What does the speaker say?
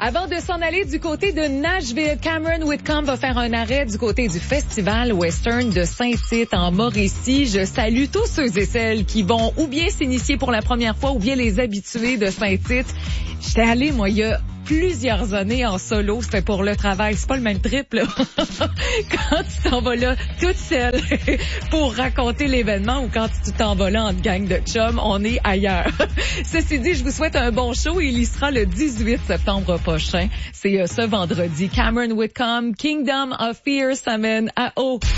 Avant de s'en aller du côté de Nashville, Cameron Whitcomb va faire un arrêt du côté du Festival Western de Saint-Tite en Mauricie. Je salue tous ceux et celles qui vont ou bien s'initier pour la première fois ou bien les habitués de Saint-Tite. J'étais allée, moi, il y a plusieurs années en solo, c'était pour le travail. C'est pas le même trip, là. Quand tu t'en vas là toute seule pour raconter l'événement ou quand tu t'en vas là en gang de chums, on est ailleurs. Ceci dit, je vous souhaite un bon show. Il y sera le 18 septembre prochain. C'est ce vendredi. Cameron Whitcomb, Kingdom of Fear s'amène à eau.